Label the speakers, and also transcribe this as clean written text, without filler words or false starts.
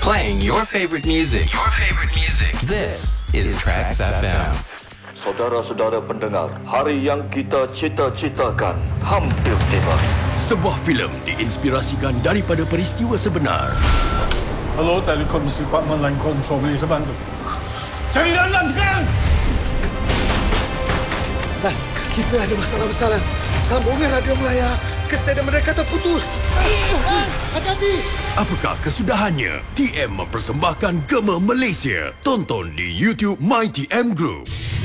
Speaker 1: Playing your favorite music. Your favorite music. This is Tracks FM.
Speaker 2: Saudara-saudara pendengar, hari yang kita cita-citakan hampir tiba.
Speaker 3: Sebuah filem diinspirasikan daripada peristiwa sebenar.
Speaker 4: Hello, Telekomisi Department Line Control, boleh saya bantu? Cari Lanlan sekarang!
Speaker 5: Dan kita ada masalah besar. Sambungan radio Melaya ke stadium mereka terputus. Hati-hati!
Speaker 3: Apakah kesudahannya? TM mempersembahkan Gema Malaysia. Tonton di YouTube My TM Group.